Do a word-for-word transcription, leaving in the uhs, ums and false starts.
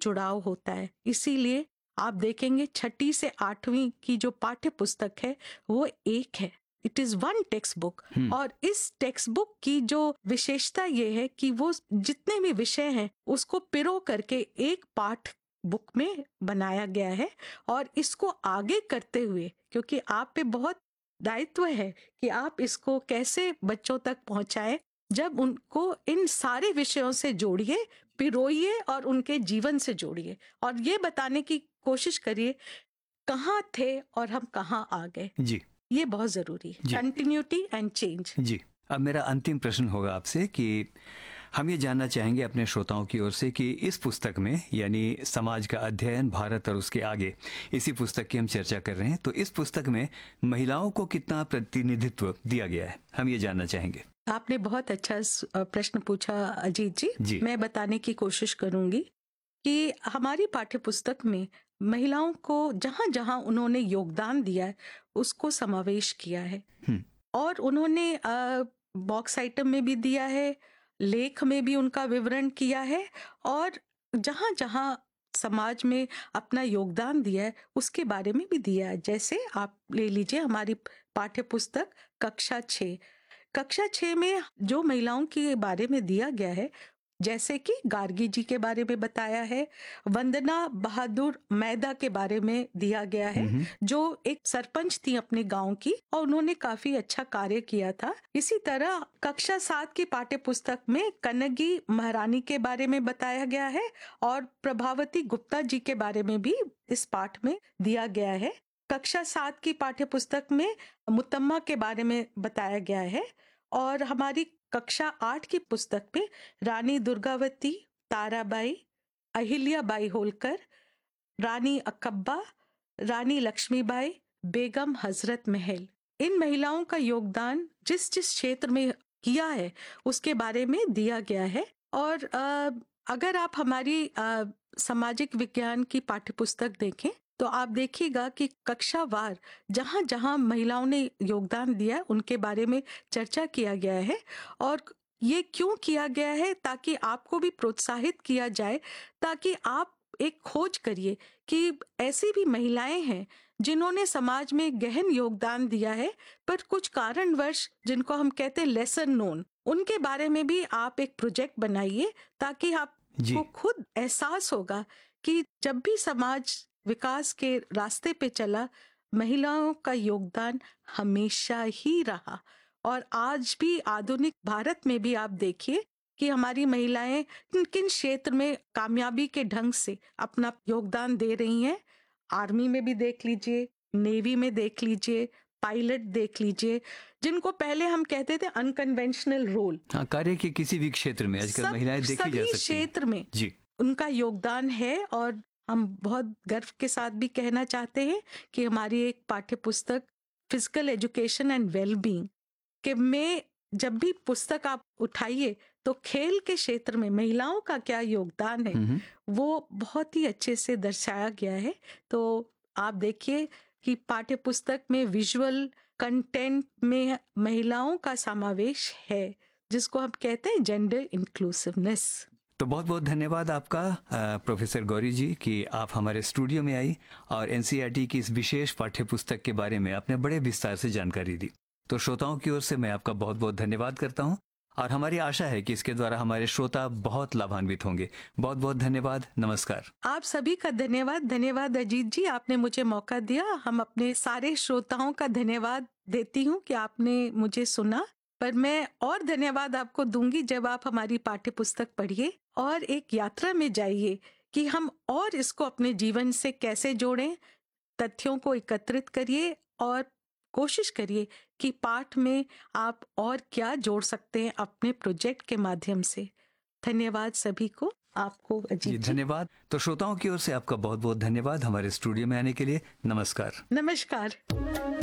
जुड़ाव होता है। इसीलिए आप देखेंगे छठी से आठवीं की जो पाठ्य पुस्तक है वो एक है, it is one text book. और इस टेक्स्ट बुक की जो विशेषता ये है कि वो जितने भी विषय हैं उसको पिरो करके एक पाठ बुक में बनाया गया है। और इसको आगे करते हुए, क्योंकि आप पे बहुत दायित्व है कि आप इसको कैसे बच्चों तक पहुंचाएं, जब उनको इन सारे विषयों से जोड़िए, पिरोइए और उनके जीवन से जोड़िए और ये बताने की कोशिश करिए कहाँ थे और हम कहाँ आ गए। जी, ये बहुत जरूरी है, कंटिन्यूटी एंड चेंज। जी, अब मेरा अंतिम प्रश्न होगा आपसे कि हम ये जानना चाहेंगे अपने श्रोताओं की ओर से कि इस पुस्तक में, यानी समाज का अध्ययन भारत और उसके आगे, इसी पुस्तक की हम चर्चा कर रहे हैं, तो इस पुस्तक में महिलाओं को कितना प्रतिनिधित्व दिया गया है, हम ये जानना चाहेंगे। आपने बहुत अच्छा प्रश्न पूछा अजीत जी, जी। मैं बताने की कोशिश करूंगी कि हमारी पाठ्य पुस्तक में महिलाओं को जहां जहां उन्होंने योगदान दिया है उसको समावेश किया है। और उन्होंने बॉक्स आइटम में भी दिया है, लेख में भी उनका विवरण किया है, और जहां जहां समाज में अपना योगदान दिया है उसके बारे में भी दिया है। जैसे आप ले लीजिए हमारी पाठ्य पुस्तक कक्षा छः कक्षा छः में जो महिलाओं के बारे में दिया गया है, जैसे कि गार्गी जी के बारे में बताया है, वंदना बहादुर मैदा के बारे में दिया गया है जो एक सरपंच थी अपने गांव की और उन्होंने काफी अच्छा कार्य किया था। इसी तरह कक्षा सात की पाठ्य पुस्तक में कनगी महारानी के बारे में बताया गया है और प्रभावती गुप्ता जी के बारे में भी इस पाठ में दिया गया है। कक्षा सात की पाठ्य पुस्तक में मुतम्मा के बारे में बताया गया है और हमारी कक्षा आठ की पुस्तक में रानी दुर्गावती, ताराबाई, अहिल्याबाई होलकर, रानी अकब्बा, रानी लक्ष्मीबाई, बेगम हजरत महल, इन महिलाओं का योगदान जिस जिस क्षेत्र में किया है उसके बारे में दिया गया है। और आ, अगर आप हमारी आ, सामाजिक विज्ञान की पाठ्यपुस्तक देखें तो आप देखिएगा कि कक्षावार जहां जहां महिलाओं ने योगदान दिया है उनके बारे में चर्चा किया गया है। और ये क्यों किया गया है, ताकि आपको भी प्रोत्साहित किया जाए, ताकि आप एक खोज करिए कि ऐसी भी महिलाएं हैं जिन्होंने समाज में गहन योगदान दिया है पर कुछ कारणवश जिनको हम कहते हैं लेसन नोन, उनके बारे में भी आप एक प्रोजेक्ट बनाइए ताकि आपको खुद एहसास होगा कि जब भी समाज विकास के रास्ते पे चला महिलाओं का योगदान हमेशा ही रहा। और आज भी आधुनिक भारत में भी आप देखिए कि हमारी महिलाएं किन किन क्षेत्र में कामयाबी के ढंग से अपना योगदान दे रही हैं। आर्मी में भी देख लीजिए, नेवी में देख लीजिए, पायलट देख लीजिए, जिनको पहले हम कहते थे अनकन्वेंशनल रोल, हाँ, कार्य के किसी भी क्षेत्र में आजकल महिलाएं देखी जा सकती हैं। क्षेत्र में जी उनका योगदान है और हम बहुत गर्व के साथ भी कहना चाहते हैं कि हमारी एक पाठ्य पुस्तक फिजिकल एजुकेशन एंड वेलबींग के में जब भी पुस्तक आप उठाइए तो खेल के क्षेत्र में महिलाओं का क्या योगदान है वो बहुत ही अच्छे से दर्शाया गया है। तो आप देखिए कि पाठ्य पुस्तक में विजुअल कंटेंट में महिलाओं का समावेश है, जिसको हम कहते हैं जेंडर इंक्लूसिवनेस। तो बहुत बहुत धन्यवाद आपका प्रोफेसर गौरी जी कि आप हमारे स्टूडियो में आई और एनसीईआरटी की इस विशेष पाठ्य पुस्तक के बारे में आपने बड़े विस्तार से जानकारी दी। तो श्रोताओं की ओर से मैं आपका बहुत बहुत धन्यवाद करता हूं और हमारी आशा है कि इसके द्वारा हमारे श्रोता बहुत लाभान्वित होंगे। बहुत बहुत धन्यवाद, नमस्कार। आप सभी का धन्यवाद। धन्यवाद अजीत जी, आपने मुझे मौका दिया। हम अपने सारे श्रोताओं का धन्यवाद देती हूँ कि आपने मुझे सुना, पर मैं और धन्यवाद आपको दूंगी जब आप हमारी पाठ्य पुस्तक पढ़िए और एक यात्रा में जाइए कि हम और इसको अपने जीवन से कैसे जोड़ें। तथ्यों को एकत्रित करिए और कोशिश करिए कि पाठ में आप और क्या जोड़ सकते हैं अपने प्रोजेक्ट के माध्यम से। धन्यवाद सभी को, आपको अजीत जी धन्यवाद। तो श्रोताओं की ओर से आपका बहुत बहुत धन्यवाद हमारे स्टूडियो में आने के लिए। नमस्कार। नमस्कार।